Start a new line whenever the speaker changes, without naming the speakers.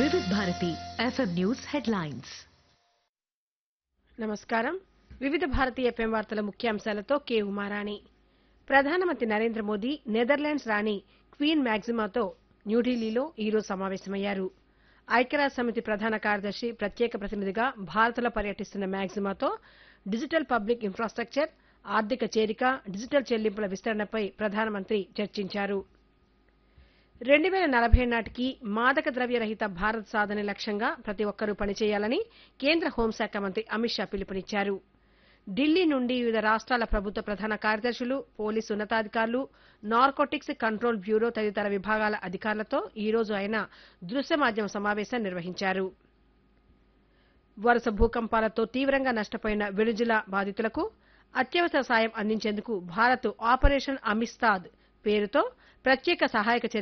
వివిధ Bharati FM news headlines.
నమస్కారం. వివిధ భారతీయ ఎఫ్ఎం వార్తల ముఖ్యాంశాలతో కె ఉమారాణి. ప్రధానమంత్రి నరేంద్ర మోదీ నెదర్లాండ్స్ రాణి క్వీన్ మ్యాక్సిమాతో న్యూఢిల్లీలో ఈరోజు సమావేశమయ్యారు. ఐక్యరాజ్యసమితి ప్రధాన కార్యదర్శి ప్రత్యేక ప్రతినిధిగా భారత్లో పర్యటిస్తున్న మ్యాక్సిమాతో డిజిటల్ పబ్లిక్ ఇన్ఫ్రాస్ట్రక్చర్, ఆర్థిక చేరిక, డిజిటల్ చెల్లింపుల విస్తరణపై ప్రధానమంత్రి చర్చించారు. 2040 నాటికి మాదక ద్రవ్య రహిత భారత్ సాధనే లక్ష్యంగా ప్రతి ఒక్కరూ పనిచేయాలని కేంద్ర హోంశాఖ మంత్రి అమిత్ షా పిలుపునిచ్చారు. ఢిల్లీ నుండి వివిధ రాష్ట్రాల ప్రభుత్వ ప్రధాన కార్యదర్శులు, పోలీసు ఉన్నతాధికారులు, నార్కోటిక్స్ కంట్రోల్ బ్యూరో తదితర విభాగాల అధికారులతో ఈ రోజు ఆయన దృశ్య మాధ్యమ సమావేశం నిర్వహించారు. వరుస భూకంపాలతో తీవ్రంగా నష్టపోయిన వెనుజులా బాధితులకు అత్యవసర సాయం అందించేందుకు భారత్ ఆపరేషన్ అమిస్తాద్ పేరుతో ప్రత్యేక సహాయక చర్య